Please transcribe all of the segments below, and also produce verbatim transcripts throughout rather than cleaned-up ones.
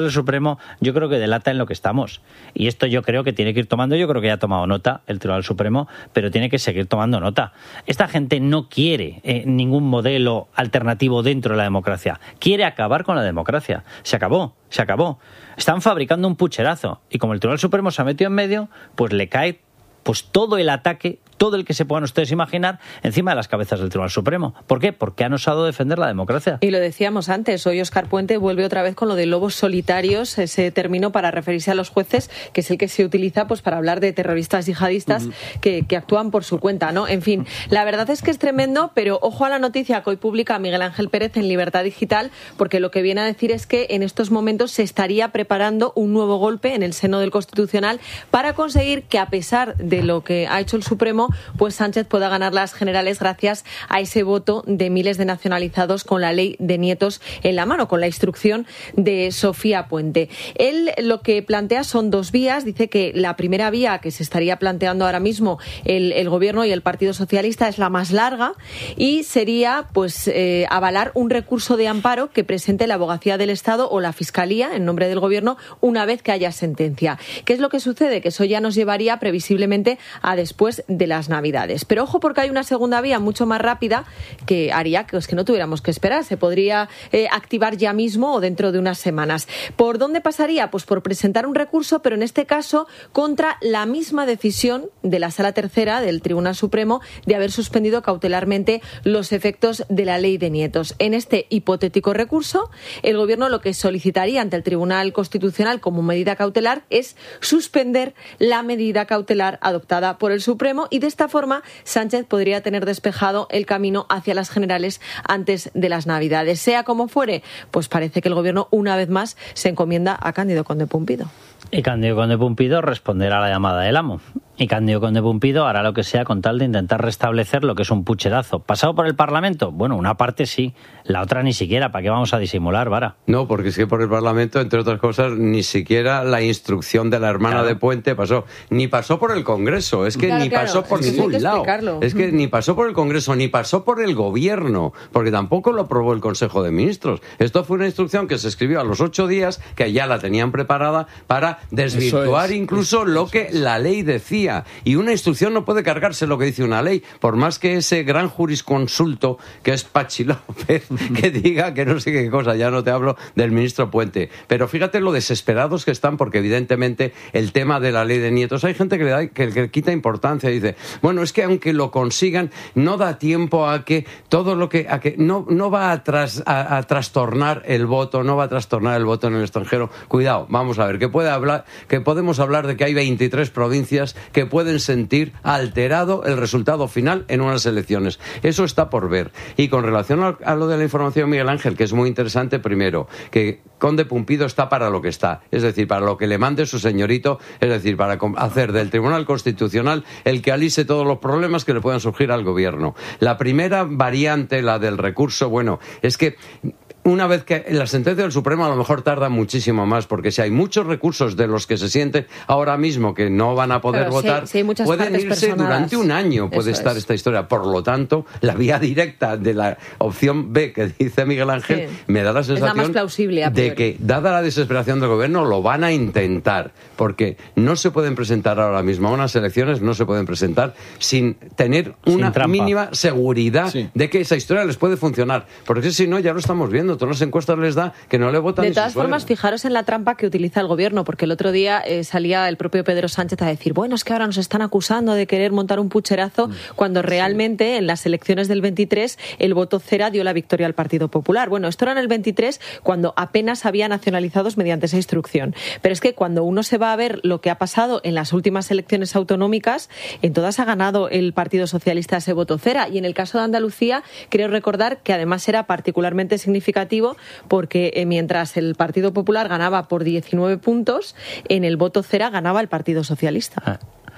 El Supremo yo creo que delata en lo que estamos, y esto yo creo que tiene que ir tomando, yo creo que ya ha tomado nota el Tribunal Supremo, pero tiene que seguir tomando nota. Esta gente no quiere eh, ningún modelo alternativo dentro de la democracia, quiere acabar con la democracia. Se acabó, se acabó. Están fabricando un pucherazo, y como el Tribunal Supremo se ha metido en medio, pues le cae pues todo el ataque, todo el que se puedan ustedes imaginar, encima de las cabezas del Tribunal Supremo. ¿Por qué? Porque han osado defender la democracia. Y lo decíamos antes, hoy Óscar Puente vuelve otra vez con lo de lobos solitarios, ese término para referirse a los jueces, que es el que se utiliza pues para hablar de terroristas yihadistas uh-huh. que, que actúan por su cuenta, ¿no? En fin, la verdad es que es tremendo, pero ojo a la noticia que hoy publica Miguel Ángel Pérez en Libertad Digital, porque lo que viene a decir es que en estos momentos se estaría preparando un nuevo golpe en el seno del Constitucional para conseguir que, a pesar de lo que ha hecho el Supremo, pues Sánchez pueda ganar las generales gracias a ese voto de miles de nacionalizados con la ley de nietos en la mano, con la instrucción de Sofía Puente. Él lo que plantea son dos vías. Dice que la primera vía que se estaría planteando ahora mismo el, el Gobierno y el Partido Socialista es la más larga y sería pues eh, avalar un recurso de amparo que presente la Abogacía del Estado o la Fiscalía en nombre del Gobierno una vez que haya sentencia. ¿Qué es lo que sucede? Que eso ya nos llevaría previsiblemente a después de las Navidades. Pero ojo, porque hay una segunda vía mucho más rápida que haría que, pues, que no tuviéramos que esperar. Se podría eh, activar ya mismo o dentro de unas semanas. ¿Por dónde pasaría? Pues por presentar un recurso, pero en este caso contra la misma decisión de la Sala Tercera del Tribunal Supremo de haber suspendido cautelarmente los efectos de la ley de nietos. En este hipotético recurso, el Gobierno lo que solicitaría ante el Tribunal Constitucional como medida cautelar es suspender la medida cautelar adoptada por el Supremo, y de esta forma Sánchez podría tener despejado el camino hacia las generales antes de las Navidades. Sea como fuere, pues parece que el Gobierno una vez más se encomienda a Cándido Conde Pumpido. Y Cándido Conde Pumpido responderá a la llamada del amo. Y Cándido Conde Pumpido hará lo que sea con tal de intentar restablecer lo que es un pucherazo. ¿Pasado por el Parlamento? Bueno, una parte sí, la otra ni siquiera. ¿Para qué vamos a disimular, Vara? No, porque es que por el Parlamento, entre otras cosas, ni siquiera la instrucción de la hermana claro. de Puente pasó. Ni pasó por el Congreso. Es que claro, ni claro. pasó por es ningún lado. Explicarlo. Es que ni pasó por el Congreso, ni pasó por el Gobierno, porque tampoco lo aprobó el Consejo de Ministros. Esto fue una instrucción que se escribió a los ocho días, que ya la tenían preparada para desvirtuar es, incluso lo que la ley decía. Y una instrucción no puede cargarse lo que dice una ley, por más que ese gran jurisconsulto que es Pachi López que diga que no sé qué cosa, ya no te hablo del ministro Puente. Pero fíjate lo desesperados que están, porque evidentemente el tema de la ley de nietos, hay gente que le da, que, que quita importancia y dice, bueno, es que aunque lo consigan, no da tiempo a que todo lo que, a que no, no va a, tras, a, a trastornar el voto, no va a trastornar el voto en el extranjero. Cuidado, vamos a ver, que puede hablar, que podemos hablar de que hay veintitrés provincias que pueden sentir alterado el resultado final en unas elecciones. Eso está por ver. Y con relación a, a lo de la información, Miguel Ángel, que es muy interesante, primero, que Conde Pumpido está para lo que está, es decir, para lo que le mande su señorito, es decir, para hacer del Tribunal Constitucional el que alise todos los problemas que le puedan surgir al Gobierno. La primera variante, la del recurso, bueno, es que una vez que la sentencia del Supremo a lo mejor tarda muchísimo más, porque si hay muchos recursos de los que se sienten ahora mismo que no van a poder Pero votar, sí, sí, pueden irse personadas. Durante un año, puede Eso estar es. esta historia. Por lo tanto, la vía directa de la opción B que dice Miguel Ángel, sí, me da la sensación es la más plausible, de que, dada la desesperación del Gobierno, lo van a intentar, porque no se pueden presentar ahora mismo a unas elecciones, no se pueden presentar sin tener una sin mínima seguridad sí. de que esa historia les puede funcionar, porque si no, ya lo estamos viendo, todas las encuestas les da que no le votan. De todas formas, fijaros en la trampa que utiliza el Gobierno, porque el otro día eh, salía el propio Pedro Sánchez a decir, bueno, es que ahora nos están acusando de querer montar un pucherazo, mm, cuando realmente sí. en las elecciones del veintitrés el voto cera dio la victoria al Partido Popular. Bueno, esto era en el veintitrés, cuando apenas había nacionalizados mediante esa instrucción. Pero es que cuando uno se va a ver lo que ha pasado en las últimas elecciones autonómicas, en todas ha ganado el Partido Socialista ese voto cera. Y en el caso de Andalucía, creo recordar que además era particularmente significativo, porque eh, mientras el Partido Popular ganaba por diecinueve puntos, en el voto cera ganaba el Partido Socialista. Ah.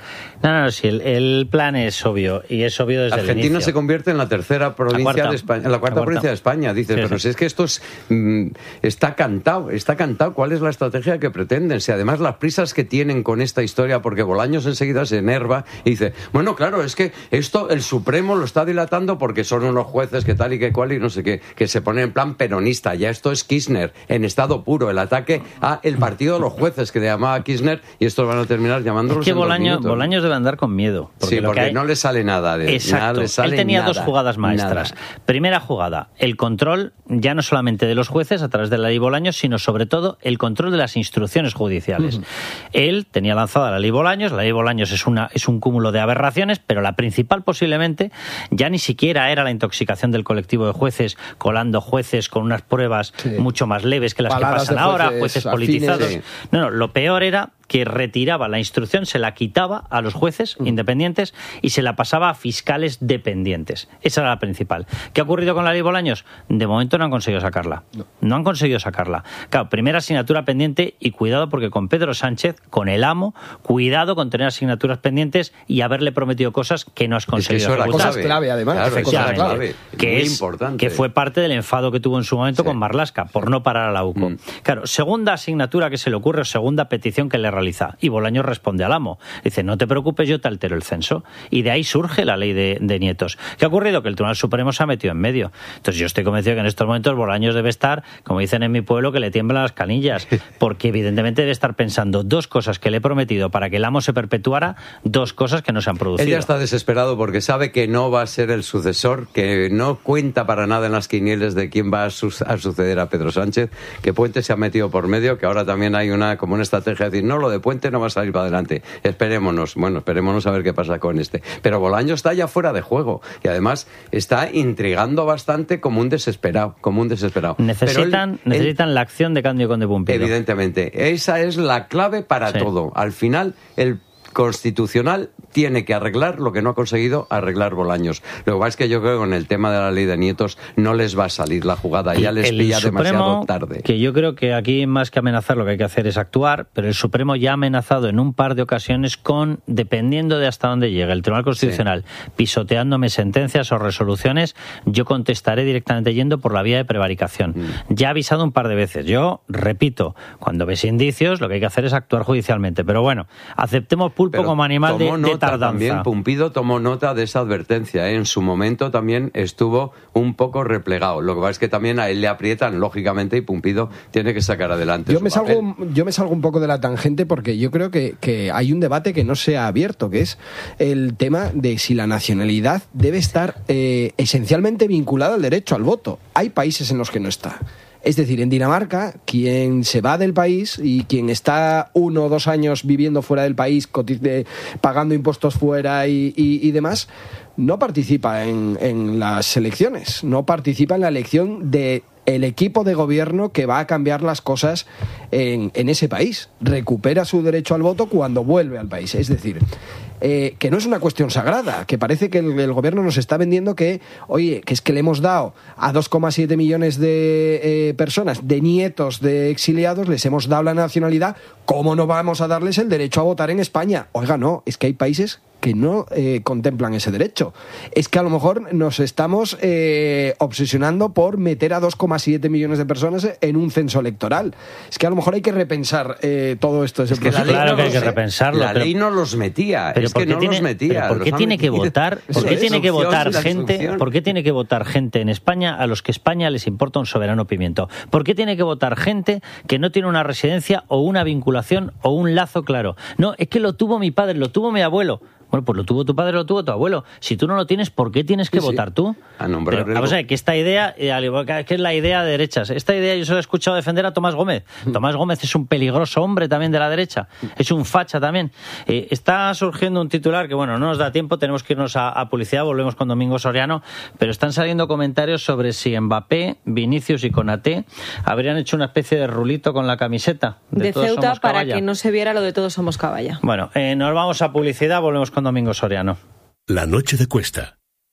No, no, no, sí, el, el plan es obvio, y es obvio desde Argentina el inicio. se convierte en la tercera provincia la cuarta, de España, en la cuarta la provincia de España. Dices, sí, pero sí. si es que esto es, mmm, está cantado, está cantado. ¿Cuál es la estrategia que pretenden? Si además las prisas que tienen con esta historia, porque Bolaños enseguida se enerva y dice, bueno, claro, es que esto el Supremo lo está dilatando porque son unos jueces que tal y que cual y no sé qué, que se ponen en plan peronista. Ya esto es Kirchner en estado puro, el ataque a el partido de los jueces que le llamaba Kirchner, y estos van a terminar llamándolos. Es que en dos Bolaños, minutos. Bolaños debe andar con miedo. Porque sí, lo porque que hay... no le sale nada de Exacto. nada, le sale Él tenía nada, dos jugadas maestras. Nada. Primera jugada, el control ya no solamente de los jueces a través de la ley Bolaños, sino sobre todo el control de las instrucciones judiciales. Uh-huh. Él tenía lanzada la ley Bolaños, la ley Bolaños es, una, es un cúmulo de aberraciones, pero la principal posiblemente ya ni siquiera era la intoxicación del colectivo de jueces, colando jueces con unas pruebas sí. mucho más leves que las Paladas que pasan ahora, jueces politizados. Sí. No, no, lo peor era que retiraba la instrucción, se la quitaba a los jueces uh-huh. independientes y se la pasaba a fiscales dependientes. Esa era la principal. ¿Qué ha ocurrido con la ley Bolaños? De momento no han conseguido sacarla. No, no han conseguido sacarla. Claro, primera asignatura pendiente, y cuidado porque con Pedro Sánchez, con el amo, cuidado con tener asignaturas pendientes y haberle prometido cosas que no has conseguido es que ejecutar. Cosas clave, además. Claro, efectivamente. Clave. Que Muy es importante. que fue parte del enfado que tuvo en su momento sí. con Marlaska por no parar a la U C O. Mm. Claro, segunda asignatura que se le ocurre o segunda petición que le realiza, y Bolaños responde al amo. Dice, no te preocupes, yo te altero el censo. Y de ahí surge la ley de, de nietos. ¿Qué ha ocurrido? Que el Tribunal Supremo se ha metido en medio. Entonces yo estoy convencido que en estos momentos Bolaños debe estar, como dicen en mi pueblo, que le tiemblan las canillas, porque evidentemente debe estar pensando dos cosas que le he prometido para que el amo se perpetuara, dos cosas que no se han producido. Él ya está desesperado porque sabe que no va a ser el sucesor, que no cuenta para nada en las quinieles de quién va a, su- a suceder a Pedro Sánchez, que Puente se ha metido por medio, que ahora también hay una como una estrategia de decir, no, lo de Puente no va a salir para adelante, esperémonos, bueno, esperémonos a ver qué pasa con este. Pero Bolaños está ya fuera de juego y además está intrigando bastante como un desesperado, como un desesperado. Necesitan, él, necesitan él, la acción de Cándido Conde Pumpido. Evidentemente, esa es la clave para sí. todo. Al final, el Constitucional tiene que arreglar lo que no ha conseguido arreglar Bolaños. Lo que pasa es que yo creo que con el tema de la ley de nietos no les va a salir la jugada, ya les el pilla Supremo, demasiado tarde. Que yo creo que aquí más que amenazar lo que hay que hacer es actuar, pero el Supremo ya ha amenazado en un par de ocasiones con, dependiendo de hasta dónde llegue el Tribunal Constitucional, sí. pisoteándome sentencias o resoluciones, yo contestaré directamente yendo por la vía de prevaricación. Mm. Ya ha avisado un par de veces. Yo, repito, cuando ves indicios, lo que hay que hacer es actuar judicialmente. Pero bueno, aceptemos pulpo pero como animal de, de tardanza. También Pumpido tomó nota de esa advertencia, ¿eh? En su momento también estuvo un poco replegado. Lo que pasa es que también a él le aprietan, lógicamente, y Pumpido tiene que sacar adelante yo su me papel. salgo Yo me salgo un poco de la tangente porque yo creo que, que hay un debate que no se ha abierto, que es el tema de si la nacionalidad debe estar eh, esencialmente vinculada al derecho al voto. Hay países en los que no está. Es decir, en Dinamarca, quien se va del país y quien está uno o dos años viviendo fuera del país, pagando impuestos fuera y, y, y demás, no participa en, en las elecciones, no participa en la elección de el equipo de gobierno que va a cambiar las cosas en, en ese país. Recupera su derecho al voto cuando vuelve al país. Es decir, eh, que no es una cuestión sagrada, que parece que el, el gobierno nos está vendiendo que, oye, que es que le hemos dado a dos coma siete millones de eh, personas, de nietos de exiliados, les hemos dado la nacionalidad, ¿cómo no vamos a darles el derecho a votar en España? Oiga, no, es que hay países que no eh, contemplan ese derecho. Es que a lo mejor nos estamos eh, obsesionando por meter a dos coma siete millones de personas en un censo electoral. Es que a lo mejor hay que repensar eh, todo esto. Es que la ley claro no que hay los, que repensarlo. La pero, ley no los metía. Pero es que no tiene, los metía. ¿Por qué tiene que votar? ¿Por qué tiene que votar gente? Instrucción. ¿Por qué tiene que votar gente en España a los que España les importa un soberano pimiento? ¿Por qué tiene que votar gente que no tiene una residencia o una vinculación o un lazo claro? No, es que lo tuvo mi padre, lo tuvo mi abuelo. Bueno, pues lo tuvo tu padre, lo tuvo tu abuelo. Si tú no lo tienes, ¿por qué tienes que sí, votar tú? A nombrar. Pero, vamos a ver, que esta idea, que es la idea de derechas, esta idea yo se la he escuchado defender a Tomás Gómez. Tomás Gómez es un peligroso hombre también de la derecha, es un facha también. Eh, está surgiendo un titular que, bueno, no nos da tiempo, tenemos que irnos a, a publicidad, volvemos con Domingo Soriano, pero están saliendo comentarios sobre si Mbappé, Vinicius y Konaté habrían hecho una especie de rulito con la camiseta de, de Todos Ceuta Somos para Caballa. Que no se viera lo de Todos Somos Caballa. Bueno, eh, nos vamos a publicidad, volvemos con Domingo Soriano. La noche de Cuesta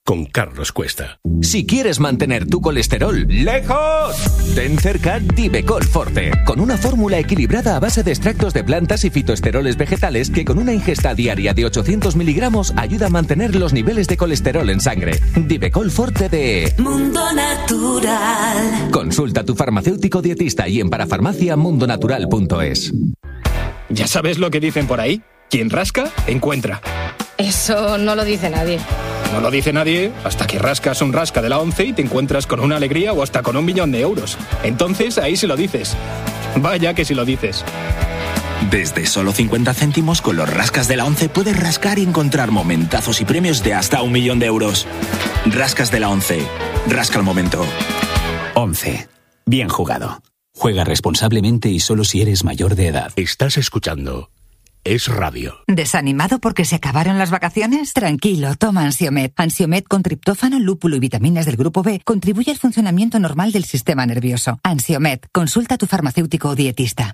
con Carlos Cuesta. Si quieres mantener tu colesterol lejos, ten cerca Divecol Forte, con una fórmula equilibrada a base de extractos de plantas y fitoesteroles vegetales que con una ingesta diaria de ochocientos miligramos ayuda a mantener los niveles de colesterol en sangre. Divecol Forte de Mundo Natural. Consulta a tu farmacéutico dietista y en parafarmacia mundonatural punto es. ¿Ya sabes lo que dicen por ahí? Quien rasca, encuentra. Eso no lo dice nadie. No lo dice nadie hasta que rascas un rasca de la ONCE y te encuentras con una alegría o hasta con un millón de euros. Entonces ahí sí lo dices. Vaya que sí lo dices. Desde solo cincuenta céntimos con los rascas de la ONCE puedes rascar y encontrar momentazos y premios de hasta un millón de euros. Rascas de la ONCE. Rasca el momento. ONCE. Bien jugado. Juega responsablemente y solo si eres mayor de edad. Estás escuchando Es Radio. ¿Desanimado porque se acabaron las vacaciones? Tranquilo, toma Ansiomed. Ansiomed con triptófano, lúpulo y vitaminas del grupo B contribuye al funcionamiento normal del sistema nervioso. Ansiomed, consulta a tu farmacéutico o dietista.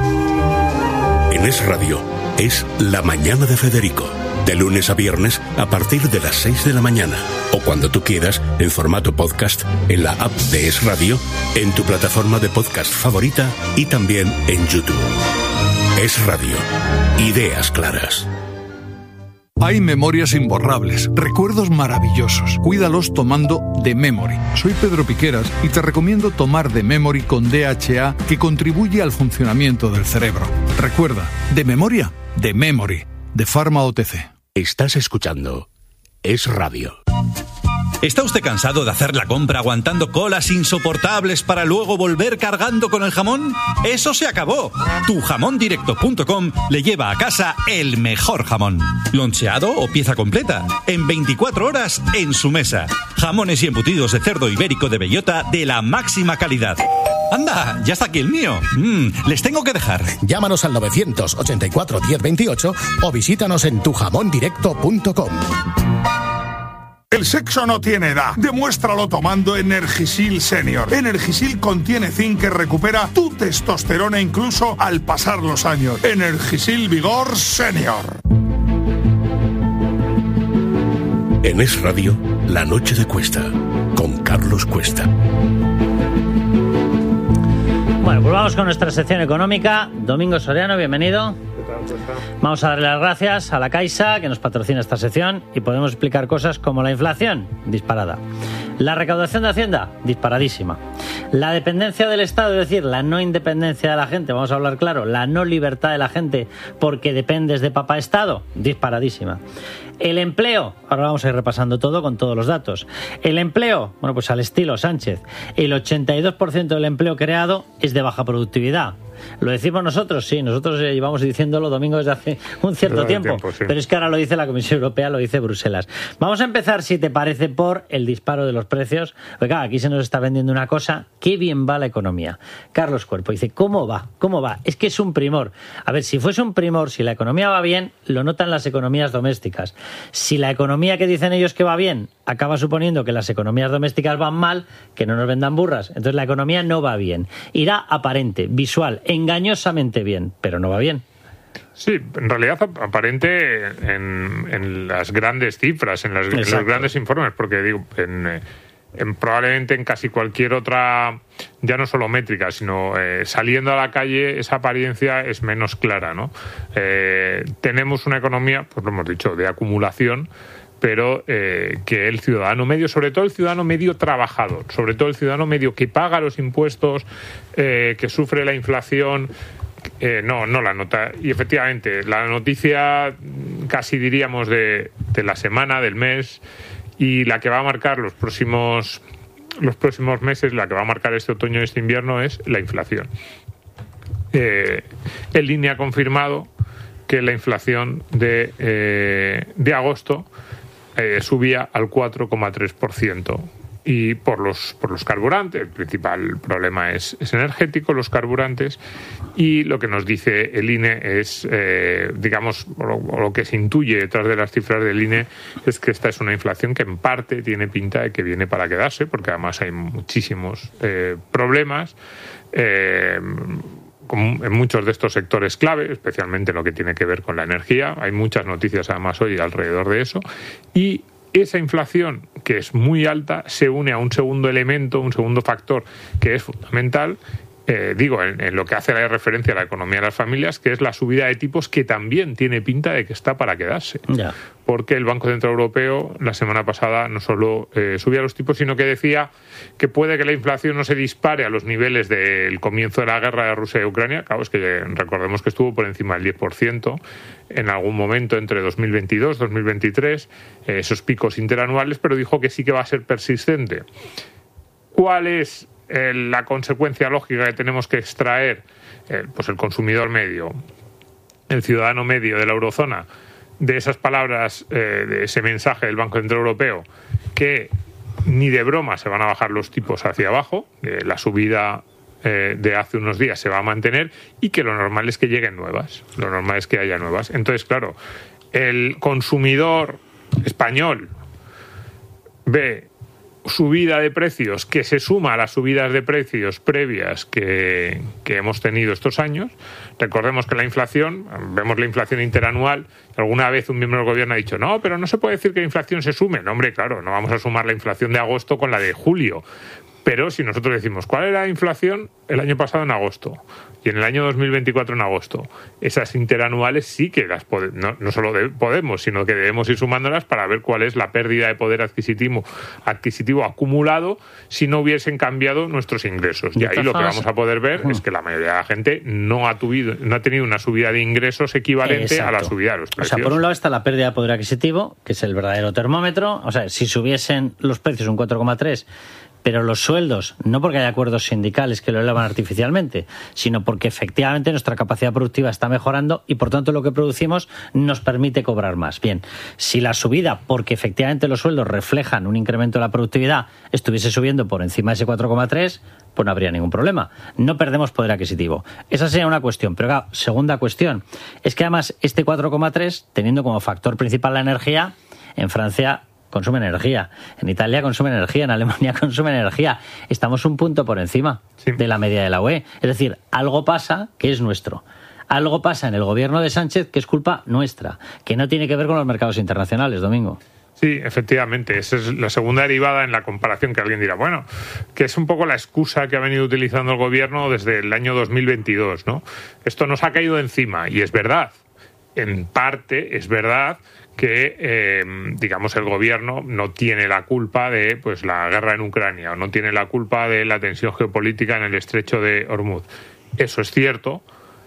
En Es Radio es La Mañana de Federico. De lunes a viernes a partir de las seis de la mañana. O cuando tú quieras, en formato podcast, en la app de Es Radio, en tu plataforma de podcast favorita y también en YouTube. Es Radio. Ideas claras. Hay memorias imborrables, recuerdos maravillosos. Cuídalos tomando The Memory. Soy Pedro Piqueras y te recomiendo tomar The Memory con D H A, que contribuye al funcionamiento del cerebro. Recuerda, de memoria, The Memory, de Pharma O T C. Estás escuchando Es Radio. ¿Está usted cansado de hacer la compra aguantando colas insoportables para luego volver cargando con el jamón? ¡Eso se acabó! tu jamón directo punto com le lleva a casa el mejor jamón. Loncheado o pieza completa, en veinticuatro horas en su mesa. Jamones y embutidos de cerdo ibérico de bellota de la máxima calidad. ¡Anda! ¡Ya está aquí el mío! Mm, les tengo que dejar. Llámanos al novecientos ochenta y cuatro diez veintiocho o visítanos en tu jamón directo punto com. El sexo no tiene edad. Demuéstralo tomando Energisil Senior. Energisil contiene zinc que recupera tu testosterona incluso al pasar los años. Energisil Vigor Senior. En Es Radio, La Noche de Cuesta, con Carlos Cuesta. Bueno, pues vamos con nuestra sección económica. Domingo Soriano, bienvenido. Vamos a darle las gracias a la Caixa, que nos patrocina esta sección, y podemos explicar cosas como la inflación, disparada. La recaudación de Hacienda, disparadísima. La dependencia del Estado, es decir, la no independencia de la gente, vamos a hablar claro, la no libertad de la gente porque dependes de papá Estado, disparadísima. El empleo, ahora vamos a ir repasando todo con todos los datos. El empleo, bueno, pues al estilo Sánchez, el ochenta y dos por ciento del empleo creado es de baja productividad. ¿Lo decimos nosotros? Sí, nosotros llevamos diciéndolo domingo desde hace un cierto tiempo, tiempo sí. Pero es que ahora lo dice la Comisión Europea, lo dice Bruselas. Vamos a empezar, si te parece, por el disparo de los precios. Oiga, aquí se nos está vendiendo una cosa, qué bien va la economía. Carlos Cuerpo dice, ¿cómo va? ¿Cómo va? Es que es un primor. A ver, si fuese un primor, si la economía va bien, lo notan las economías domésticas. Si la economía que dicen ellos que va bien acaba suponiendo que las economías domésticas van mal, que no nos vendan burras, entonces la economía no va bien. Irá aparente, visual, engañosamente bien, pero no va bien. Sí, en realidad aparente en, en las grandes cifras, en, las, en los grandes informes, porque digo, en, en probablemente en casi cualquier otra, ya no solo métrica, sino eh, saliendo a la calle, esa apariencia es menos clara, ¿no? Eh, tenemos una economía, pues lo hemos dicho, de acumulación, pero eh, que el ciudadano medio, sobre todo el ciudadano medio trabajador, sobre todo el ciudadano medio que paga los impuestos, eh, que sufre la inflación, eh, no, no la nota. Y efectivamente, la noticia casi diríamos de, de la semana, del mes, y la que va a marcar los próximos, los próximos meses, la que va a marcar este otoño y este invierno es la inflación. Eh, el INE ha confirmado que la inflación de, eh, de agosto Eh, subía al cuatro coma tres por ciento y por los por los carburantes. El principal problema es, es energético, los carburantes, y lo que nos dice el INE es, eh, digamos, lo, lo que se intuye detrás de las cifras del INE es que esta es una inflación que en parte tiene pinta de que viene para quedarse, porque además hay muchísimos eh, problemas eh, en muchos de estos sectores clave, especialmente en lo que tiene que ver con la energía. Hay muchas noticias además hoy alrededor de eso. Y esa inflación que es muy alta, se une a un segundo elemento, un segundo factor que es fundamental, eh, digo, en, en lo que hace la referencia a la economía de las familias, que es la subida de tipos, que también tiene pinta de que está para quedarse. Ya. Porque el Banco Central Europeo la semana pasada no solo eh, subía los tipos, sino que decía que puede que la inflación no se dispare a los niveles del comienzo de la guerra de Rusia y Ucrania. Claro, es que recordemos que estuvo por encima del diez por ciento en algún momento entre dos mil veintidós y dos mil veintitrés, eh, esos picos interanuales, pero dijo que sí que va a ser persistente. ¿Cuál es eh, la consecuencia lógica que tenemos que extraer? Eh, pues el consumidor medio, el ciudadano medio de la eurozona, de esas palabras, eh, de ese mensaje del Banco Central Europeo, que ni de broma se van a bajar los tipos hacia abajo, eh, la subida eh, de hace unos días se va a mantener, y que lo normal es que lleguen nuevas, lo normal es que haya nuevas. Entonces, claro, el consumidor español ve subida de precios que se suma a las subidas de precios previas que, que hemos tenido estos años. Recordemos que la inflación, vemos la inflación interanual, alguna vez un miembro del gobierno ha dicho, no, pero no se puede decir que la inflación se sume. No, hombre, claro, no vamos a sumar la inflación de agosto con la de julio. Pero si nosotros decimos, ¿cuál era la inflación el año pasado en agosto? Y en el año dos mil veinticuatro en agosto. Esas interanuales sí que las podemos, no, no solo de, podemos, sino que debemos ir sumándolas para ver cuál es la pérdida de poder adquisitivo, adquisitivo acumulado si no hubiesen cambiado nuestros ingresos. Y ahí lo que vamos a poder ver es que la mayoría de la gente no ha, tuvido, no ha tenido una subida de ingresos equivalente Exacto. a la subida de los precios. O sea, por un lado está la pérdida de poder adquisitivo, que es el verdadero termómetro. O sea, si subiesen los precios un cuatro coma tres, pero los sueldos, no porque haya acuerdos sindicales que lo elevan artificialmente, sino porque efectivamente nuestra capacidad productiva está mejorando y por tanto lo que producimos nos permite cobrar más. Bien, si la subida, porque efectivamente los sueldos reflejan un incremento de la productividad, estuviese subiendo por encima de ese cuatro coma tres, pues no habría ningún problema. No perdemos poder adquisitivo. Esa sería una cuestión. Pero claro, segunda cuestión, es que además este cuatro coma tres, teniendo como factor principal la energía, en Francia consumen energía, en Italia consumen energía, en Alemania consumen energía. Estamos un punto por encima sí. de la media de la U E. Es decir, algo pasa que es nuestro. Algo pasa en el gobierno de Sánchez que es culpa nuestra, que no tiene que ver con los mercados internacionales, Domingo. Sí, efectivamente. Esa es la segunda derivada en la comparación, que alguien dirá, bueno, que es un poco la excusa que ha venido utilizando el gobierno desde el año dos mil veintidós, ¿no? Esto nos ha caído encima, y es verdad. En parte es verdad que, eh, digamos, el gobierno no tiene la culpa de pues la guerra en Ucrania o no tiene la culpa de la tensión geopolítica en el estrecho de Hormuz. Eso es cierto,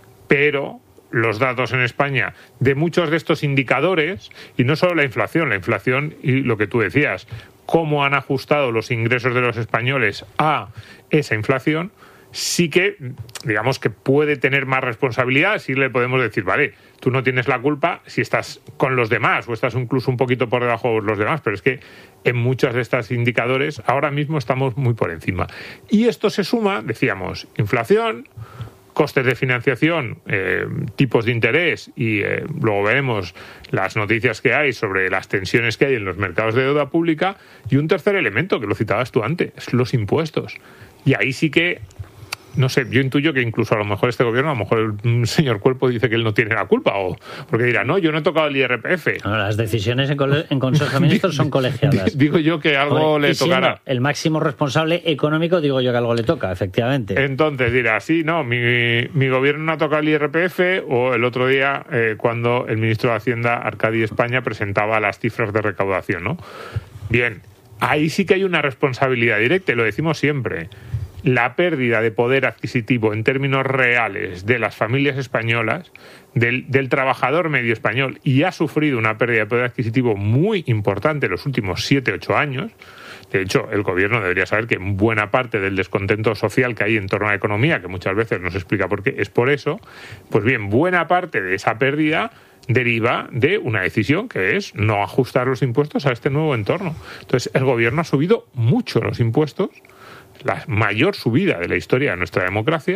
pero los datos en España de muchos de estos indicadores, y no solo la inflación, la inflación y lo que tú decías, cómo han ajustado los ingresos de los españoles a esa inflación, sí que, digamos, que puede tener más responsabilidad. Sí le podemos decir, vale, tú no tienes la culpa si estás con los demás o estás incluso un poquito por debajo de los demás, pero es que en muchos de estos indicadores ahora mismo estamos muy por encima. Y esto se suma, decíamos, inflación, costes de financiación, eh, tipos de interés y eh, luego veremos las noticias que hay sobre las tensiones que hay en los mercados de deuda pública, y un tercer elemento que lo citabas tú antes, los impuestos. Y ahí sí que, no sé, yo intuyo que incluso a lo mejor este gobierno, a lo mejor el señor Cuerpo dice que él no tiene la culpa, o porque dirá, no, yo no he tocado el I R P F. No, las decisiones en, cole- en Consejo de Ministros son colegiadas. Digo yo que algo Hombre, le tocará. El máximo responsable económico, digo yo que algo le toca, efectivamente. Entonces dirá, sí, no, mi, mi gobierno no ha tocado el I R P F, o el otro día eh, cuando el ministro de Hacienda, Arcadi España, presentaba las cifras de recaudación, ¿no? Bien, ahí sí que hay una responsabilidad directa, y lo decimos siempre. La pérdida de poder adquisitivo en términos reales de las familias españolas, del, del trabajador medio español, y ha sufrido una pérdida de poder adquisitivo muy importante en los últimos siete, ocho años. De hecho, el gobierno debería saber que buena parte del descontento social que hay en torno a la economía, que muchas veces no se explica por qué, es por eso. Pues bien, buena parte de esa pérdida deriva de una decisión que es no ajustar los impuestos a este nuevo entorno. Entonces, el gobierno ha subido mucho los impuestos, la mayor subida de la historia de nuestra democracia,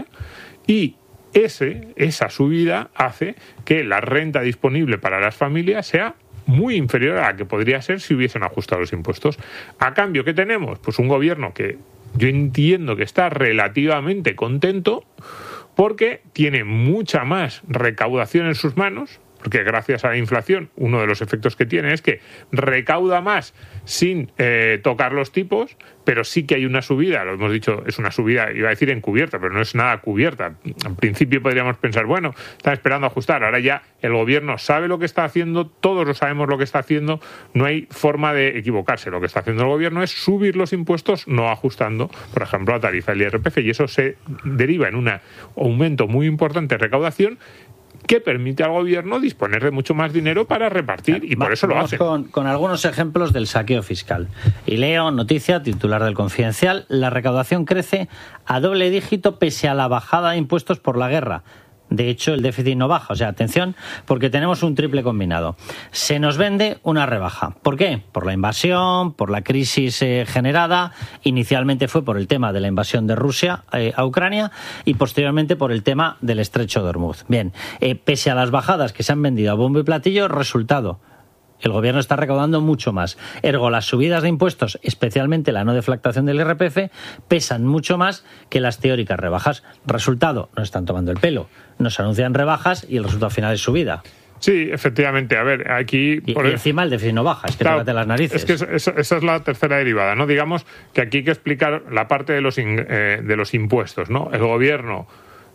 y ese, esa subida hace que la renta disponible para las familias sea muy inferior a la que podría ser si hubiesen ajustado los impuestos. A cambio, ¿qué tenemos? Pues un gobierno que yo entiendo que está relativamente contento porque tiene mucha más recaudación en sus manos, porque gracias a la inflación uno de los efectos que tiene es que recauda más sin eh, tocar los tipos, pero sí que hay una subida, lo hemos dicho, es una subida, iba a decir encubierta, pero no es nada cubierta. En principio podríamos pensar, bueno, están esperando ajustar, ahora ya el gobierno sabe lo que está haciendo, todos lo sabemos lo que está haciendo, no hay forma de equivocarse. Lo que está haciendo el gobierno es subir los impuestos, no ajustando, por ejemplo, la tarifa del I R P F, y eso se deriva en un aumento muy importante de recaudación que permite al gobierno disponer de mucho más dinero para repartir, y por eso lo hace. Con, con algunos ejemplos del saqueo fiscal. Y leo noticia, titular del Confidencial: la recaudación crece a doble dígito pese a la bajada de impuestos por la guerra. De hecho, el déficit no baja. O sea, atención, porque tenemos un triple combinado. Se nos vende una rebaja. ¿Por qué? Por la invasión, por la crisis eh, generada. Inicialmente fue por el tema de la invasión de Rusia eh, a Ucrania y posteriormente por el tema del estrecho de Hormuz. Bien, eh, pese a las bajadas que se han vendido a bombo y platillo, resultado: el gobierno está recaudando mucho más. Ergo, las subidas de impuestos, especialmente la no deflactación del I R P F, pesan mucho más que las teóricas rebajas. Resultado: no están tomando el pelo. Nos anuncian rebajas y el resultado final es subida. Sí, efectivamente. A ver, aquí... Y, por y encima el déficit no baja, es que claro, tócate las narices. Es que esa, esa es la tercera derivada, ¿no? Digamos que aquí hay que explicar la parte de los, in, eh, de los impuestos, ¿no? El gobierno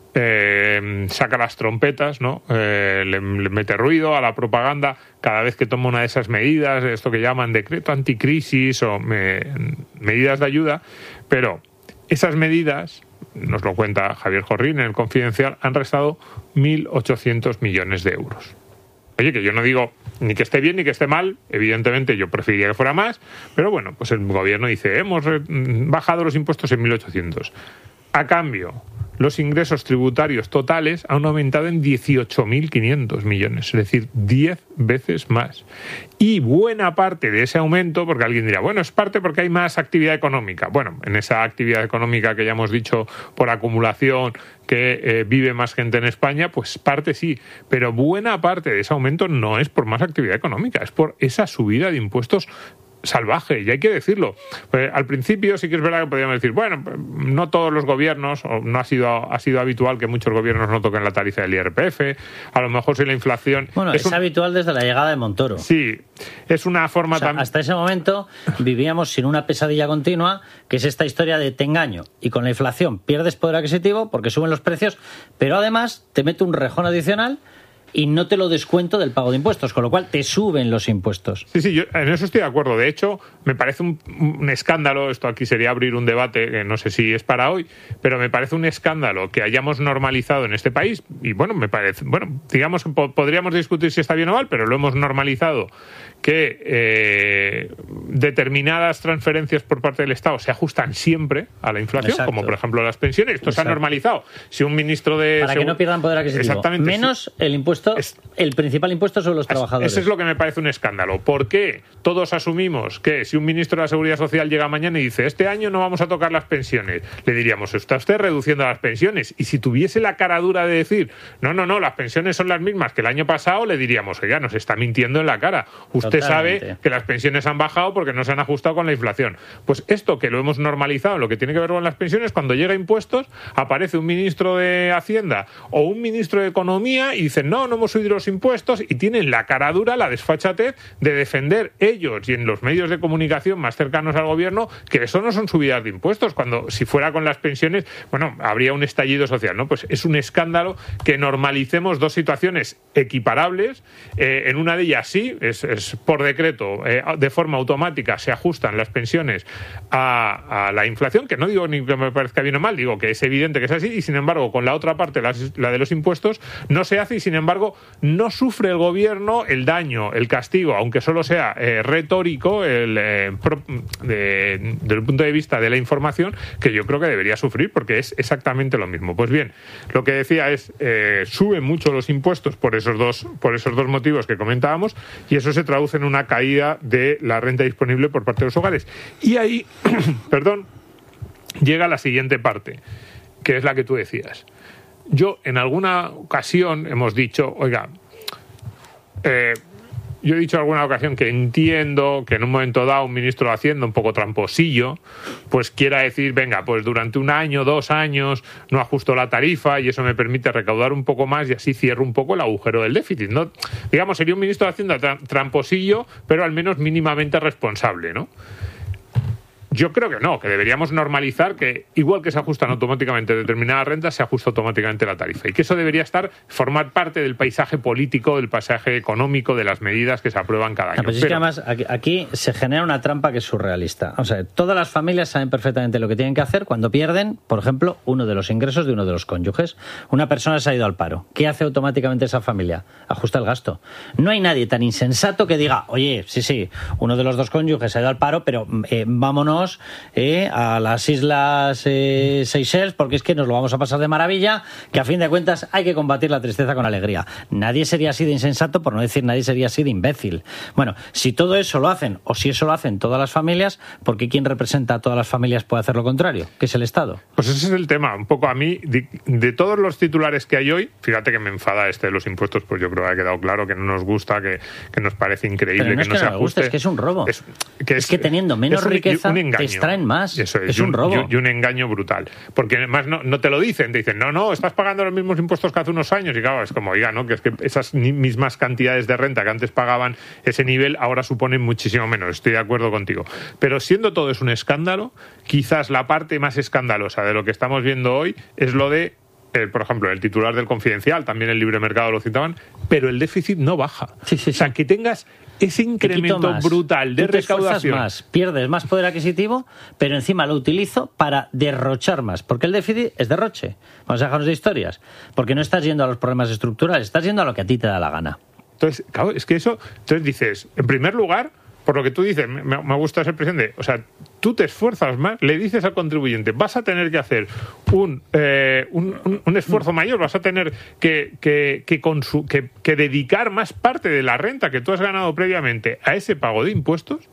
eh, saca las trompetas, ¿no? Eh, le, le mete ruido a la propaganda cada vez que toma una de esas medidas, esto que llaman decreto anticrisis o me, medidas de ayuda, pero esas medidas, nos lo cuenta Javier Jorrín en el Confidencial, han restado mil ochocientos millones de euros. Oye, que yo no digo ni que esté bien ni que esté mal, evidentemente yo preferiría que fuera más, pero bueno, pues el gobierno dice, hemos bajado los impuestos en mil ochocientos. A cambio, los ingresos tributarios totales han aumentado en dieciocho mil quinientos millones, es decir, diez veces más. Y buena parte de ese aumento, porque alguien dirá, bueno, es parte porque hay más actividad económica. Bueno, en esa actividad económica que ya hemos dicho por acumulación, que eh, vive más gente en España, pues parte sí, pero buena parte de ese aumento no es por más actividad económica, es por esa subida de impuestos salvaje, y hay que decirlo. Pues, al principio sí que es verdad que podríamos decir, bueno, no todos los gobiernos, o no ha sido ha sido habitual que muchos gobiernos no toquen la tarifa del I R P F, a lo mejor si la inflación... Bueno, es, es un... habitual desde la llegada de Montoro. Sí, es una forma... O sea, también... hasta ese momento vivíamos sin una pesadilla continua, que es esta historia de te engaño, y con la inflación pierdes poder adquisitivo porque suben los precios, pero además te meto un rejón adicional y no te lo descuento del pago de impuestos, con lo cual te suben los impuestos. Sí, sí, yo en eso estoy de acuerdo. De hecho, me parece un, un escándalo, esto aquí sería abrir un debate, que no sé si es para hoy, pero me parece un escándalo que hayamos normalizado en este país, y bueno, me parece, bueno, digamos que po- podríamos discutir si está bien o mal, pero lo hemos normalizado, que eh, determinadas transferencias por parte del Estado se ajustan siempre a la inflación, exacto, como por ejemplo las pensiones. Esto exacto. Se ha normalizado. Si un ministro de... Para que no pierdan poder adquisitivo. Exactamente. Menos sí. el impuesto Es, el principal impuesto sobre los trabajadores. Eso es lo que me parece un escándalo. ¿Por qué todos asumimos que si un ministro de la Seguridad Social llega mañana y dice este año no vamos a tocar las pensiones, le diríamos, está usted reduciendo las pensiones? Y si tuviese la cara dura de decir no, no, no, las pensiones son las mismas que el año pasado, le diríamos, oiga, nos está mintiendo en la cara. Usted Totalmente. Sabe que las pensiones han bajado porque no se han ajustado con la inflación. Pues esto que lo hemos normalizado, lo que tiene que ver con las pensiones, cuando llega a impuestos, aparece un ministro de Hacienda o un ministro de Economía y dicen, no, no hemos subido los impuestos, y tienen la cara dura, la desfachatez de defender ellos y en los medios de comunicación más cercanos al gobierno que eso no son subidas de impuestos, cuando si fuera con las pensiones, bueno, habría un estallido social, ¿no? Pues es un escándalo que normalicemos dos situaciones equiparables. Eh, en una de ellas sí, es, es por decreto, eh, de forma automática se ajustan las pensiones a, a la inflación, que no digo ni que me parezca bien o mal, digo que es evidente que es así, y sin embargo con la otra parte, la, la de los impuestos, no se hace, y sin embargo no sufre el gobierno el daño, el castigo, aunque solo sea eh, retórico el, eh, pro, de, desde el punto de vista de la información, que yo creo que debería sufrir, porque es exactamente lo mismo. Pues bien, lo que decía es, eh, suben mucho los impuestos por esos dos, por esos dos motivos que comentábamos, y eso se traduce en una caída de la renta disponible por parte de los hogares. Y ahí, perdón, llega la siguiente parte, que es la que tú decías. Yo, en alguna ocasión, hemos dicho, oiga, eh, yo he dicho en alguna ocasión que entiendo que en un momento dado un ministro de Hacienda un poco tramposillo, pues quiera decir, venga, pues durante un año, dos años, no ajusto la tarifa y eso me permite recaudar un poco más y así cierro un poco el agujero del déficit, ¿no? Digamos, sería un ministro de Hacienda tra- tramposillo, pero al menos mínimamente responsable, ¿no? Yo creo que no, que deberíamos normalizar que igual que se ajustan automáticamente determinadas rentas, se ajusta automáticamente la tarifa. Y que eso debería estar, formar parte del paisaje político, del paisaje económico, de las medidas que se aprueban cada año. No, pues es Pero, que además aquí, aquí se genera una trampa que es surrealista. O sea, todas las familias saben perfectamente lo que tienen que hacer cuando pierden, por ejemplo, uno de los ingresos de uno de los cónyuges. Una persona se ha ido al paro. ¿Qué hace automáticamente esa familia? Ajusta el gasto. No hay nadie tan insensato que diga, oye, sí, sí, uno de los dos cónyuges se ha ido al paro, pero eh, vámonos Eh, a las islas eh, Seychelles porque es que nos lo vamos a pasar de maravilla, que a fin de cuentas hay que combatir la tristeza con alegría. Nadie sería así de insensato, por no decir nadie sería así de imbécil. Bueno, si todo eso lo hacen, o si eso lo hacen todas las familias, ¿por qué quien representa a todas las familias puede hacer lo contrario? Que es el Estado. Pues ese es el tema. Un poco a mí, de, de todos los titulares que hay hoy, fíjate que me enfada este de los impuestos, pues yo creo que ha quedado claro que no nos gusta, que, que nos parece increíble, Pero no que es no que se no me gusta, ajuste. es que es un robo. Es que, es, es que teniendo menos es un, riqueza un engaño. te extraen más. Eso es, es y un robo. Y un engaño brutal. Porque además no, no te lo dicen, te dicen, no, no, estás pagando los mismos impuestos que hace unos años. Y claro, es como, oiga, ¿no? Que es que esas mismas cantidades de renta que antes pagaban ese nivel, ahora suponen muchísimo menos. Estoy de acuerdo contigo. Pero siendo todo es un escándalo, quizás la parte más escandalosa de lo que estamos viendo hoy es lo de, eh, por ejemplo, el titular del Confidencial, también el Libre Mercado lo citaban, pero el déficit no baja. Sí, sí, sí. O sea, que tengas ese incremento brutal de Tú te recaudación. Más, pierdes más poder adquisitivo, pero encima lo utilizo para derrochar más, porque el déficit es derroche. Vamos a dejarnos de historias, porque no estás yendo a los problemas estructurales, estás yendo a lo que a ti te da la gana. Entonces, claro, es que eso, entonces dices, en primer lugar, por lo que tú dices, me, me gusta ser presidente, o sea, tú te esfuerzas más, le dices al contribuyente, vas a tener que hacer un, eh, un, un, un esfuerzo mayor, vas a tener que, que, que, consu- que, que dedicar más parte de la renta que tú has ganado previamente a ese pago de impuestos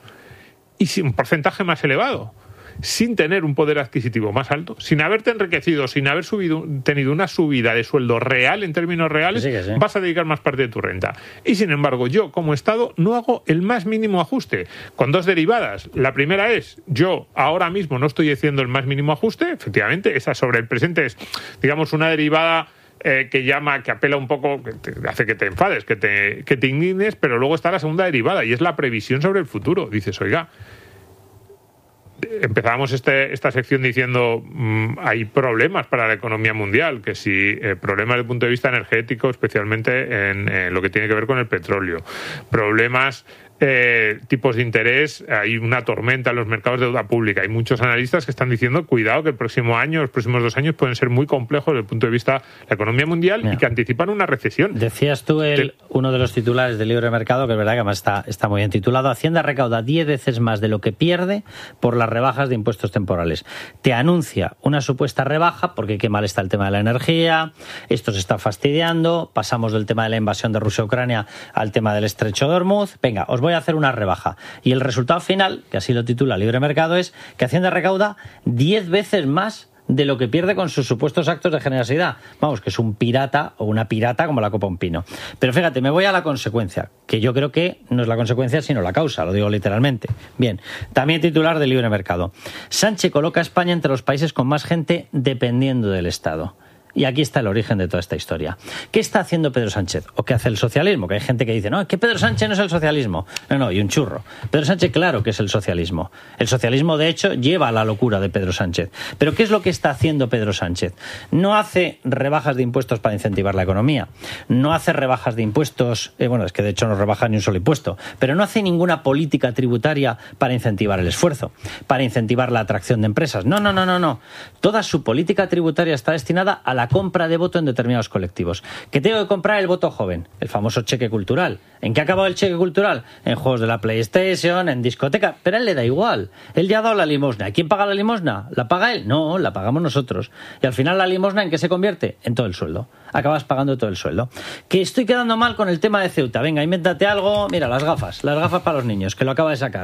y sin un porcentaje más elevado, sin tener un poder adquisitivo más alto, sin haberte enriquecido, sin haber subido, tenido una subida de sueldo real en términos reales, sí, sí. vas a dedicar más parte de tu renta. Y sin embargo, yo como Estado no hago el más mínimo ajuste, con dos derivadas. La primera es, yo ahora mismo no estoy haciendo el más mínimo ajuste, efectivamente, esa sobre el presente es, digamos, una derivada eh, que llama, que apela un poco, que te hace que te enfades, que te, que te indignes, pero luego está la segunda derivada, y es la previsión sobre el futuro. Dices, oiga, empezábamos este, esta sección diciendo mmm, hay problemas para la economía mundial, que si eh, problemas desde el punto de vista energético, especialmente en eh, lo que tiene que ver con el petróleo, problemas eh, tipos de interés, hay una tormenta en los mercados de deuda pública. Hay muchos analistas que están diciendo, cuidado, que el próximo año, los próximos dos años pueden ser muy complejos desde el punto de vista de la economía mundial. Mira, y que anticipan una recesión. Decías tú el, uno de los titulares del Libre Mercado, que es verdad que además está, está muy bien titulado, Hacienda recauda diez veces más de lo que pierde por las rebajas de impuestos temporales. Te anuncia una supuesta rebaja, porque qué mal está el tema de la energía, esto se está fastidiando, pasamos del tema de la invasión de Rusia a Ucrania al tema del estrecho de Hormuz, venga, os voy a hacer una rebaja. Y el resultado final, que así lo titula Libre Mercado, es que Hacienda recauda diez veces más de lo que pierde con sus supuestos actos de generosidad. Vamos, que es un pirata o una pirata como la copa un pino. Pero fíjate, me voy a la consecuencia, que yo creo que no es la consecuencia sino la causa, lo digo literalmente. Bien, también titular del Libre Mercado. Sánchez coloca a España entre los países con más gente dependiendo del Estado. Y aquí está el origen de toda esta historia. ¿Qué está haciendo Pedro Sánchez? ¿O qué hace el socialismo? Que hay gente que dice, no, es que Pedro Sánchez no es el socialismo. No, no, y un churro. Pedro Sánchez, claro que es el socialismo. El socialismo, de hecho, lleva a la locura de Pedro Sánchez. Pero ¿qué es lo que está haciendo Pedro Sánchez? No hace rebajas de impuestos para incentivar la economía. No hace rebajas de impuestos, eh, bueno, es que de hecho no rebaja ni un solo impuesto, pero no hace ninguna política tributaria para incentivar el esfuerzo, para incentivar la atracción de empresas. No, no, no, no, no. Toda su política tributaria está destinada a la compra de voto en determinados colectivos. ¿Que tengo que comprar el voto joven? El famoso cheque cultural. ¿En qué ha acabado el cheque cultural? En juegos de la PlayStation, en discoteca. Pero a él le da igual. Él ya ha dado la limosna. ¿Y quién paga la limosna? ¿La paga él? No, la pagamos nosotros. Y al final la limosna, ¿en qué se convierte? En todo el sueldo. Acabas pagando todo el sueldo. Que estoy quedando mal con el tema de Ceuta. Venga, invéntate algo. Mira, las gafas. Las gafas para los niños, que lo acaba de sacar.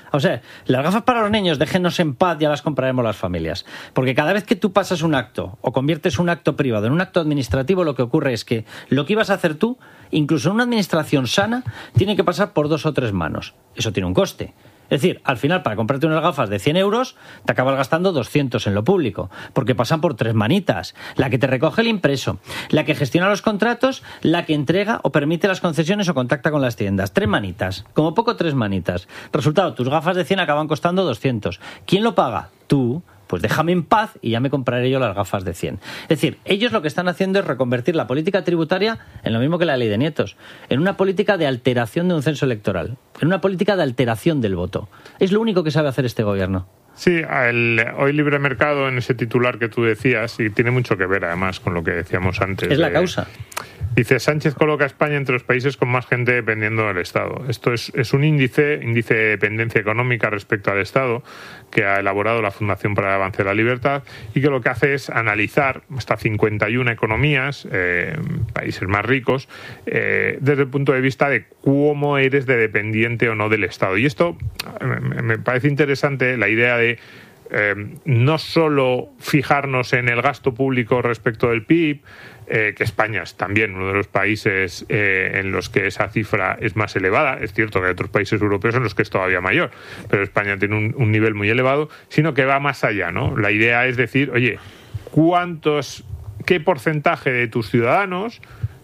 O sea, las gafas para los niños, déjenos en paz, ya las compraremos las familias. Porque cada vez que tú pasas un acto o conviertes un acto privado en un acto administrativo, lo que ocurre es que lo que ibas a hacer tú, incluso en una administración sana, tiene que pasar por dos o tres manos. Eso tiene un coste. Es decir, al final, para comprarte unas gafas de cien euros, te acabas gastando doscientos en lo público, porque pasan por tres manitas. La que te recoge el impreso, la que gestiona los contratos, la que entrega o permite las concesiones o contacta con las tiendas. Tres manitas, como poco tres manitas. Resultado, tus gafas de cien acaban costando doscientos. ¿Quién lo paga? Tú. Pues déjame en paz y ya me compraré yo las gafas de cien. Es decir, ellos lo que están haciendo es reconvertir la política tributaria en lo mismo que la ley de nietos, en una política de alteración de un censo electoral, en una política de alteración del voto. Es lo único que sabe hacer este gobierno. Sí, el Hoy Libre Mercado, en ese titular que tú decías, y tiene mucho que ver además con lo que decíamos antes. Es la de, causa. Dice, Sánchez coloca a España entre los países con más gente dependiendo del Estado. Esto es, es un índice, índice de dependencia económica respecto al Estado, que ha elaborado la Fundación para el Avance de la Libertad, y que lo que hace es analizar hasta cincuenta y una economías, eh, países más ricos, eh, desde el punto de vista de cómo eres de dependiente o no del Estado. Y esto me, me parece interesante, la idea de Eh, no solo fijarnos en el gasto público respecto del P I B, eh, que España es también uno de los países eh, en los que esa cifra es más elevada. Es cierto que hay otros países europeos en los que es todavía mayor, pero España tiene un, un nivel muy elevado, sino que va más allá, ¿no? La idea es decir, oye, ¿cuántos, qué porcentaje de tus ciudadanos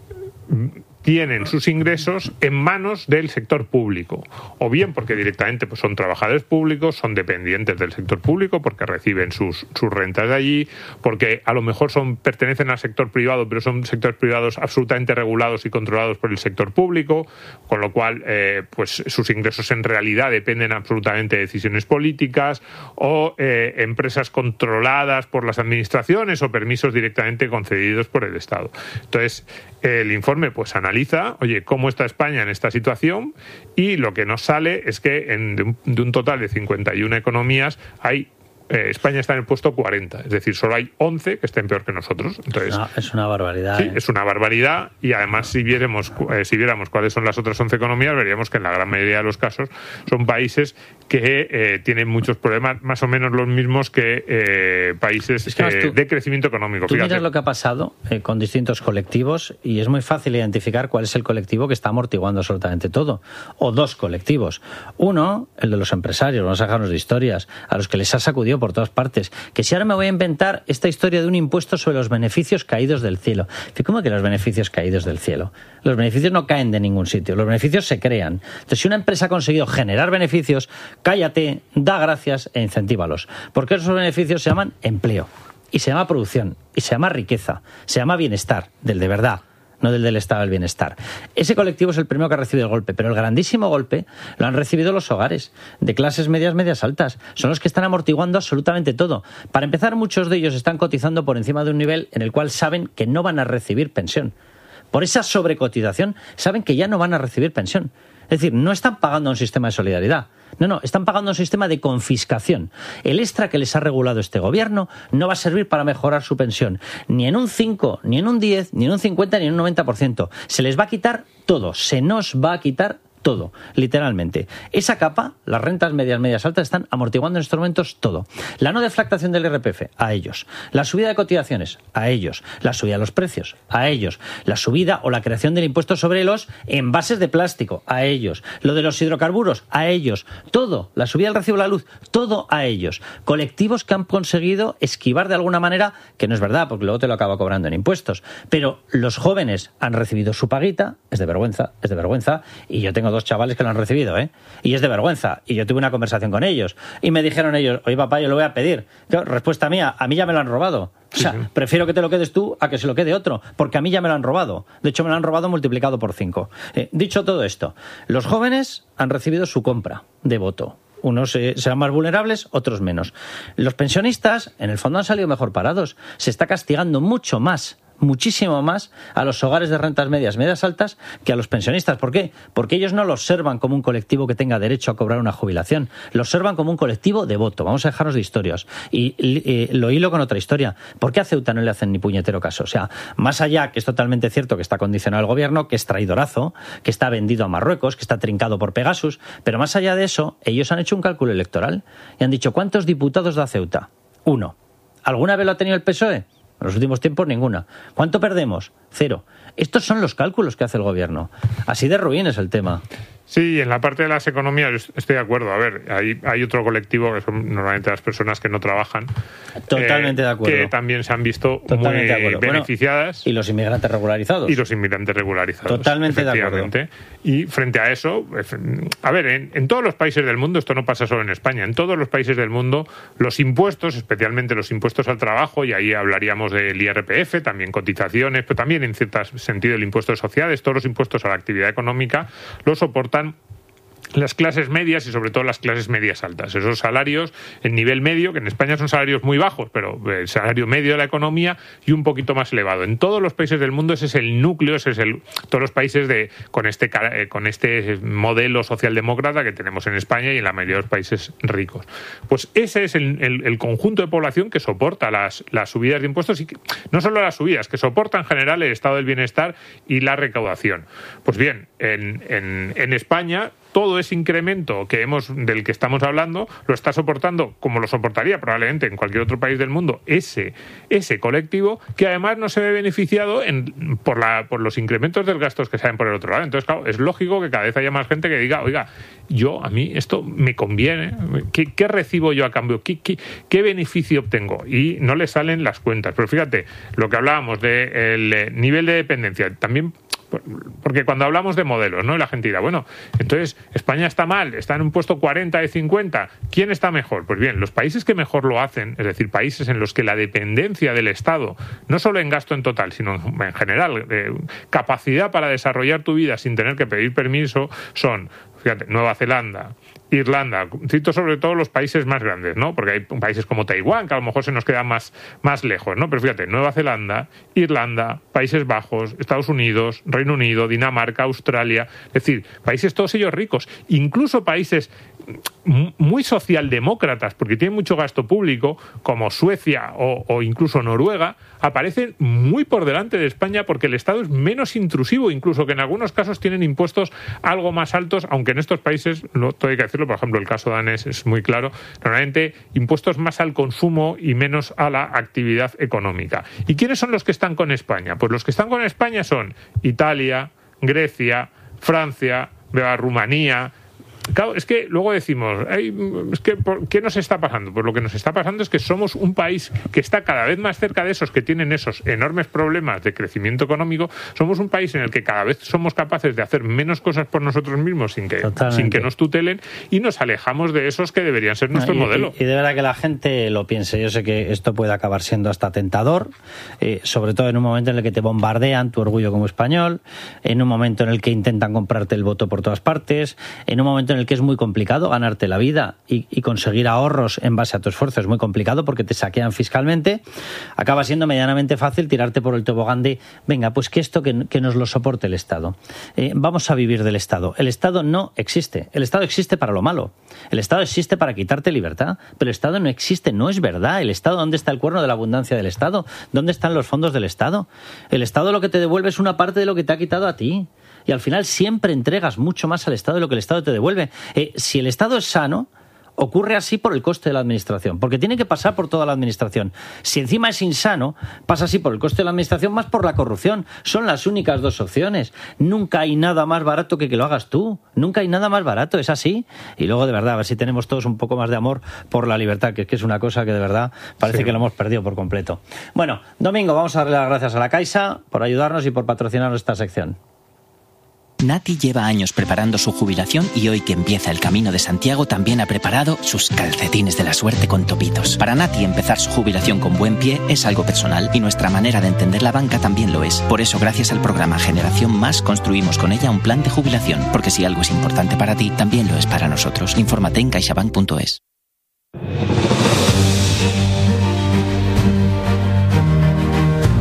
tienen sus ingresos en manos del sector público? O bien porque directamente pues, son trabajadores públicos, son dependientes del sector público porque reciben sus, sus rentas de allí, porque a lo mejor son pertenecen al sector privado, pero son sectores privados absolutamente regulados y controlados por el sector público, con lo cual eh, pues sus ingresos en realidad dependen absolutamente de decisiones políticas, o eh, empresas controladas por las administraciones o permisos directamente concedidos por el Estado. Entonces, el informe pues analiza, oye, cómo está España en esta situación, y lo que nos sale es que en, de, un, de un total de cincuenta y una economías hay Eh, España está en el puesto cuarenta, es decir, solo hay once que estén peor que nosotros. Entonces, no, es una barbaridad. Sí, ¿eh? es una barbaridad, y además si viéramos, eh, si viéramos cuáles son las otras once economías, veríamos que en la gran mayoría de los casos son países que eh, tienen muchos problemas, más o menos los mismos que eh, países es que eh, tú, de crecimiento económico. Tú Fíjate. miras lo que ha pasado eh, con distintos colectivos y es muy fácil identificar cuál es el colectivo que está amortiguando absolutamente todo. O dos colectivos. Uno, el de los empresarios, vamos a dejarnos de historias, a los que les ha sacudido por todas partes. Que si ahora me voy a inventar esta historia de un impuesto sobre los beneficios caídos del cielo. ¿Cómo que los beneficios caídos del cielo? Los beneficios no caen de ningún sitio, los beneficios se crean. Entonces, si una empresa ha conseguido generar beneficios, cállate, da gracias e incentívalos. Porque esos beneficios se llaman empleo, y se llama producción, y se llama riqueza, se llama bienestar, del de verdad, no del del estado del bienestar. Ese colectivo es el primero que ha recibido el golpe, pero el grandísimo golpe lo han recibido los hogares de clases medias, medias altas. Son los que están amortiguando absolutamente todo. Para empezar, muchos de ellos están cotizando por encima de un nivel en el cual saben que no van a recibir pensión. Por esa sobrecotización saben que ya no van a recibir pensión. Es decir, no están pagando un sistema de solidaridad. No, no, están pagando un sistema de confiscación. El extra que les ha regulado este gobierno no va a servir para mejorar su pensión. Ni en un cinco, ni en un diez, ni en un cincuenta, ni en un noventa por ciento. Se les va a quitar todo. Se nos va a quitar todo, literalmente. Esa capa, las rentas medias, medias altas, están amortiguando en estos momentos todo. La no deflactación del I R P F, a ellos. La subida de cotizaciones, a ellos. La subida de los precios, a ellos. La subida o la creación del impuesto sobre los envases de plástico, a ellos. Lo de los hidrocarburos, a ellos. Todo, la subida del recibo de la luz, todo a ellos. Colectivos que han conseguido esquivar de alguna manera, que no es verdad, porque luego te lo acaba cobrando en impuestos. Pero los jóvenes han recibido su paguita, es de vergüenza, es de vergüenza, y yo tengo dos chavales que lo han recibido, ¿eh? Y es de vergüenza. Y yo tuve una conversación con ellos. Y me dijeron ellos, oye papá, yo lo voy a pedir. Yo, respuesta mía, a mí ya me lo han robado. O sea, sí, sí. Prefiero que te lo quedes tú a que se lo quede otro, porque a mí ya me lo han robado. De hecho, me lo han robado multiplicado por cinco. Eh, dicho todo esto, los jóvenes han recibido su compra de voto. Unos eh, serán más vulnerables, otros menos. Los pensionistas, en el fondo, han salido mejor parados. Se está castigando mucho más muchísimo más a los hogares de rentas medias, medias altas, que a los pensionistas. ¿Por qué? Porque ellos no lo observan como un colectivo que tenga derecho a cobrar una jubilación, lo observan como un colectivo devoto. Vamos a dejarnos de historias. Y eh, lo hilo con otra historia. ¿Por qué a Ceuta no le hacen ni puñetero caso? O sea, más allá, que es totalmente cierto que está condicionado el gobierno, que es traidorazo, que está vendido a Marruecos, que está trincado por Pegasus, pero más allá de eso, ellos han hecho un cálculo electoral y han dicho, ¿cuántos diputados da Ceuta? Uno. ¿Alguna vez lo ha tenido el P S O E? En los últimos tiempos, ninguna. ¿Cuánto perdemos? Cero. Estos son los cálculos que hace el gobierno. Así de ruin es el tema. Sí, en la parte de las economías estoy de acuerdo. A ver, hay, hay otro colectivo que son normalmente las personas que no trabajan. Totalmente eh, de acuerdo. Que también se han visto Totalmente muy beneficiadas. Bueno, y los inmigrantes regularizados. Y los inmigrantes regularizados. Totalmente de acuerdo. Y frente a eso, a ver, en, en todos los países del mundo, esto no pasa solo en España, en todos los países del mundo, los impuestos, especialmente los impuestos al trabajo, y ahí hablaríamos del I R P F, también cotizaciones, pero también en cierto sentido el impuesto de sociedades, todos los impuestos a la actividad económica, los soportan las clases medias y sobre todo las clases medias altas. Esos salarios en nivel medio, que en España son salarios muy bajos, pero el salario medio de la economía y un poquito más elevado. En todos los países del mundo ese es el núcleo, ese es el todos los países de con este con este modelo socialdemócrata que tenemos en España y en la mayoría de los países ricos. Pues ese es el, el, el conjunto de población que soporta las, las subidas de impuestos y que, no solo las subidas, que soporta en general el estado del bienestar y la recaudación. Pues bien, en, en, en España todo ese incremento que hemos del que estamos hablando lo está soportando, como lo soportaría probablemente en cualquier otro país del mundo, ese ese colectivo que además no se ve beneficiado en, por, la, por los incrementos de los gastos que salen por el otro lado. Entonces, claro, es lógico que cada vez haya más gente que diga, oiga, yo, a mí esto me conviene, ¿qué, qué recibo yo a cambio? ¿Qué, qué, ¿Qué beneficio obtengo? Y no le salen las cuentas. Pero fíjate, lo que hablábamos del nivel de dependencia, también. Porque cuando hablamos de modelos, ¿no? Y la gente dirá, bueno, entonces España está mal, está en un puesto cuarenta de cincuenta, ¿quién está mejor? Pues bien, los países que mejor lo hacen, es decir, países en los que la dependencia del Estado, no solo en gasto en total, sino en general, de capacidad para desarrollar tu vida sin tener que pedir permiso, son, fíjate, Nueva Zelanda, Irlanda, cito sobre todo los países más grandes, ¿no? Porque hay países como Taiwán que a lo mejor se nos quedan más, más lejos, ¿no? Pero fíjate, Nueva Zelanda, Irlanda, Países Bajos, Estados Unidos, Reino Unido, Dinamarca, Australia, es decir, países todos ellos ricos, incluso países muy socialdemócratas, porque tienen mucho gasto público, como Suecia o, o incluso Noruega, aparecen muy por delante de España porque el Estado es menos intrusivo, incluso que en algunos casos tienen impuestos algo más altos, aunque en estos países, no todo hay que decirlo, por ejemplo, el caso danés es muy claro, normalmente impuestos más al consumo y menos a la actividad económica. ¿Y quiénes son los que están con España? Pues los que están con España son Italia, Grecia, Francia, Rumanía. Claro, es que luego decimos, es que ¿qué nos está pasando? Pues lo que nos está pasando es que somos un país que está cada vez más cerca de esos que tienen esos enormes problemas de crecimiento económico. Somos un país en el que cada vez somos capaces de hacer menos cosas por nosotros mismos sin que, sin que nos tutelen y nos alejamos de esos que deberían ser nuestro no, y, modelo. Y, y de verdad que la gente lo piense. Yo sé que esto puede acabar siendo hasta tentador, eh, sobre todo en un momento en el que te bombardean tu orgullo como español, en un momento en el que intentan comprarte el voto por todas partes, en un momento en el que es muy complicado ganarte la vida y, y conseguir ahorros en base a tu esfuerzo. Es muy complicado porque te saquean fiscalmente. Acaba siendo medianamente fácil tirarte por el tobogán de, venga, pues que esto que, que nos lo soporte el Estado. Eh, vamos a vivir del Estado. El Estado no existe. El Estado existe para lo malo. El Estado existe para quitarte libertad, pero el Estado no existe. No es verdad. El Estado, ¿dónde está el cuerno de la abundancia del Estado? ¿Dónde están los fondos del Estado? El Estado lo que te devuelve es una parte de lo que te ha quitado a ti. Y al final siempre entregas mucho más al Estado de lo que el Estado te devuelve. Eh, si el Estado es sano, ocurre así por el coste de la administración, porque tiene que pasar por toda la administración. Si encima es insano, pasa así por el coste de la administración más por la corrupción. Son las únicas dos opciones. Nunca hay nada más barato que que lo hagas tú. Nunca hay nada más barato, es así. Y luego, de verdad, a ver si tenemos todos un poco más de amor por la libertad, que es que es una cosa que de verdad parece sí. que lo hemos perdido por completo. Bueno, Domingo, vamos a darle las gracias a la Caixa por ayudarnos y por patrocinarnos esta sección. Nati lleva años preparando su jubilación y hoy que empieza el Camino de Santiago también ha preparado sus calcetines de la suerte con topitos. Para Nati empezar su jubilación con buen pie es algo personal y nuestra manera de entender la banca también lo es. Por eso, gracias al programa Generación Más, construimos con ella un plan de jubilación, porque si algo es importante para ti, también lo es para nosotros. Infórmate en caixabank punto es.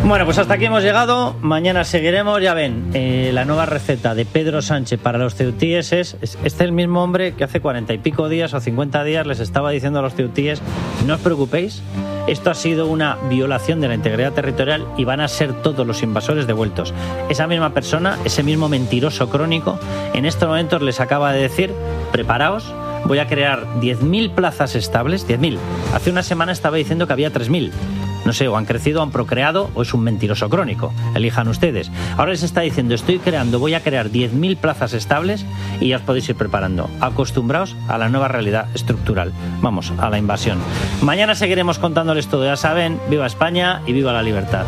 Bueno, pues hasta aquí hemos llegado. Mañana seguiremos. Ya ven, eh, la nueva receta de Pedro Sánchez para los ceutíes es, es este el mismo hombre que hace cuarenta y pico días o cincuenta días les estaba diciendo a los ceutíes: no os preocupéis, esto ha sido una violación de la integridad territorial y van a ser todos los invasores devueltos. Esa misma persona, ese mismo mentiroso crónico, en estos momentos les acaba de decir: preparaos, voy a crear diez mil plazas estables. diez mil. Hace una semana estaba diciendo que había tres mil. No sé, o han crecido, o han procreado, o es un mentiroso crónico. Elijan ustedes. Ahora les está diciendo: estoy creando, voy a crear diez mil plazas estables y ya os podéis ir preparando. Acostumbraos a la nueva realidad estructural. Vamos, a la invasión. Mañana seguiremos contándoles todo. Ya saben, viva España y viva la libertad.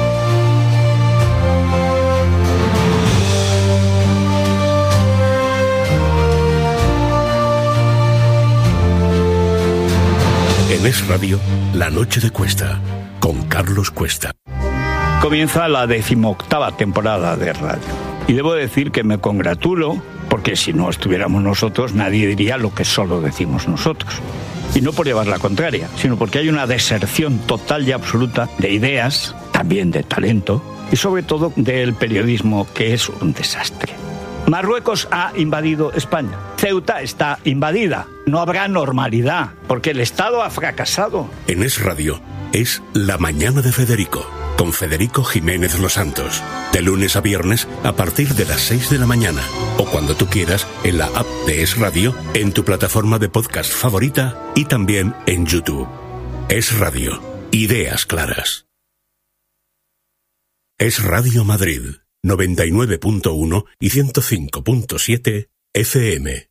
En Es Radio, La Noche de Cuesta, con Carlos Cuesta. Comienza la decimoctava temporada de radio. Y debo decir que me congratulo, porque si no estuviéramos nosotros, nadie diría lo que solo decimos nosotros. Y no por llevar la contraria, sino porque hay una deserción total y absoluta de ideas, también de talento, y sobre todo del periodismo, que es un desastre. Marruecos ha invadido España. Ceuta está invadida. No habrá normalidad, porque el Estado ha fracasado. En Es Radio es La Mañana de Federico, con Federico Jiménez Los Santos. De lunes a viernes a partir de las seis de la mañana. O cuando tú quieras en la app de Es Radio, en tu plataforma de podcast favorita y también en YouTube. Es Radio. Ideas claras. Es Radio Madrid. noventa y nueve punto uno y ciento cinco punto siete F M.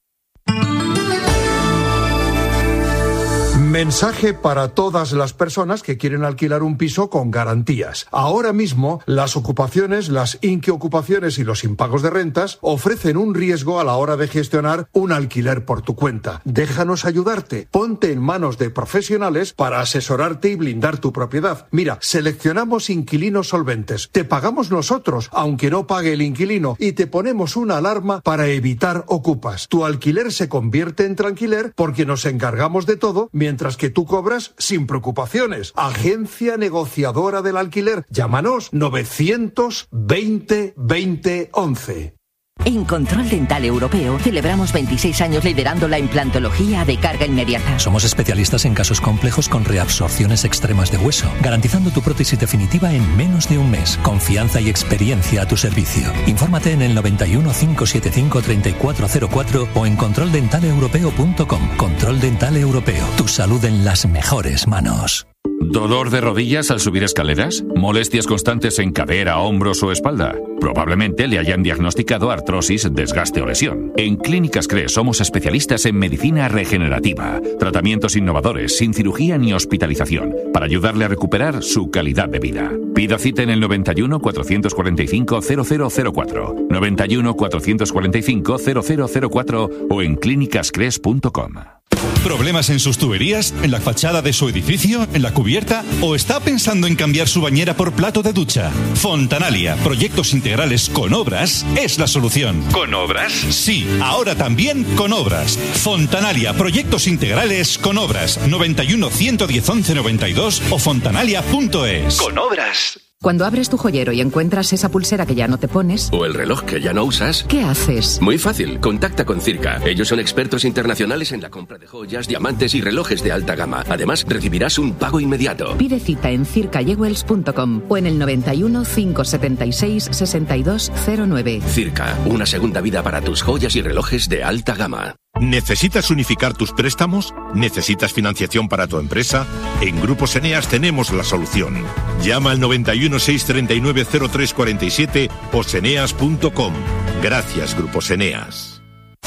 Mensaje para todas las personas que quieren alquilar un piso con garantías. Ahora mismo, las ocupaciones, las inquiocupaciones y los impagos de rentas ofrecen un riesgo a la hora de gestionar un alquiler por tu cuenta. Déjanos ayudarte. Ponte en manos de profesionales para asesorarte y blindar tu propiedad. Mira, seleccionamos inquilinos solventes. Te pagamos nosotros, aunque no pague el inquilino, y te ponemos una alarma para evitar ocupas. Tu alquiler se convierte en tranquiler porque nos encargamos de todo, mientras que tú cobras sin preocupaciones. Agencia negociadora del alquiler. Llámanos novecientos veinte veinte once. En Control Dental Europeo celebramos veintiséis años liderando la implantología de carga inmediata. Somos especialistas en casos complejos con reabsorciones extremas de hueso, garantizando tu prótesis definitiva en menos de un mes. Confianza y experiencia a tu servicio. Infórmate en el noventa y uno, cinco setenta y cinco, treinta y cuatro cero cuatro o en control dental europeo punto com. Control Dental Europeo. Tu salud en las mejores manos. ¿Dolor de rodillas al subir escaleras? ¿Molestias constantes en cadera, hombros o espalda? Probablemente le hayan diagnosticado artrosis, desgaste o lesión. En Clínicas CRES somos especialistas en medicina regenerativa, tratamientos innovadores, sin cirugía ni hospitalización, para ayudarle a recuperar su calidad de vida. Pida cita en el noventa y uno, cuatrocientos cuarenta y cinco, cero cero cero cuatro, noventa y uno, cuatrocientos cuarenta y cinco, cero cero cero cuatro o en clínicas cres punto com. ¿Problemas en sus tuberías? ¿En la fachada de su edificio? ¿En la cubierta? ¿O está pensando en cambiar su bañera por plato de ducha? Fontanalia, proyectos integrales con obras, es la solución. ¿Con obras? Sí, ahora también con obras. Fontanalia, proyectos integrales con obras. noventa y uno, ciento diez, once noventa y dos o fontanalia punto es. Con obras. Cuando abres tu joyero y encuentras esa pulsera que ya no te pones... O el reloj que ya no usas... ¿Qué haces? Muy fácil, contacta con Circa. Ellos son expertos internacionales en la compra de joyas, diamantes y relojes de alta gama. Además, recibirás un pago inmediato. Pide cita en circa jewels punto com o en el noventa y uno, cinco setenta y seis, sesenta y dos cero nueve. Circa, una segunda vida para tus joyas y relojes de alta gama. ¿Necesitas unificar tus préstamos? ¿Necesitas financiación para tu empresa? En Grupos Eneas tenemos la solución. Llama al noventa y uno, seiscientos treinta y nueve, cero tres cuarenta y siete o seneas punto com. Gracias, Grupos Eneas.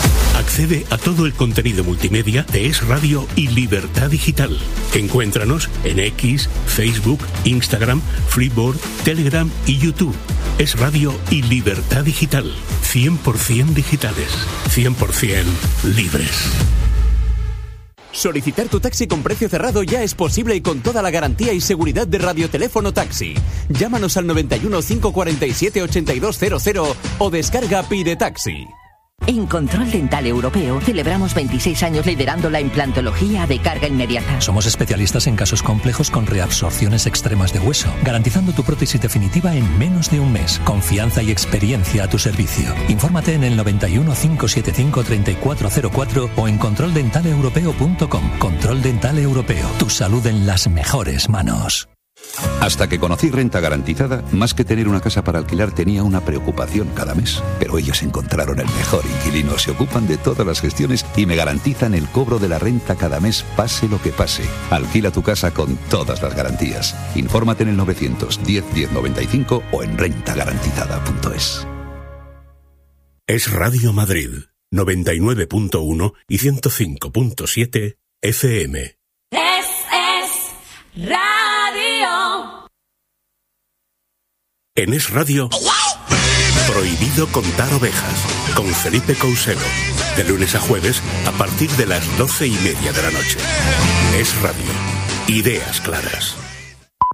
Accede a todo el contenido multimedia de Es Radio y Libertad Digital. Encuéntranos en X, Facebook, Instagram, Freeboard, Telegram y YouTube. Es Radio y Libertad Digital. cien por ciento digitales, cien por ciento libres. Solicitar tu taxi con precio cerrado ya es posible y con toda la garantía y seguridad de Radioteléfono Taxi. Llámanos al noventa y uno, cinco cuarenta y siete, ochenta y dos cero cero o descarga Pide Taxi. En Control Dental Europeo celebramos veintiséis años liderando la implantología de carga inmediata. Somos especialistas en casos complejos con reabsorciones extremas de hueso, garantizando tu prótesis definitiva en menos de un mes. Confianza y experiencia a tu servicio. Infórmate en el noventa y uno, cinco setenta y cinco, treinta y cuatro cero cuatro o en control dental europeo punto com. Control Dental Europeo. Tu salud en las mejores manos. Hasta que conocí Renta Garantizada, más que tener una casa para alquilar tenía una preocupación cada mes. Pero ellos encontraron el mejor inquilino, se ocupan de todas las gestiones y me garantizan el cobro de la renta cada mes, pase lo que pase. Alquila tu casa con todas las garantías. Infórmate en el novecientos diez diez noventa y cinco o en renta garantizada punto es. Es Radio Madrid, noventa y nueve punto uno y ciento cinco punto siete F M. Es, es Radio. En Es Radio, prohibido contar ovejas, con Felipe Couselo, de lunes a jueves a partir de las doce y media de la noche. Es Radio, ideas claras.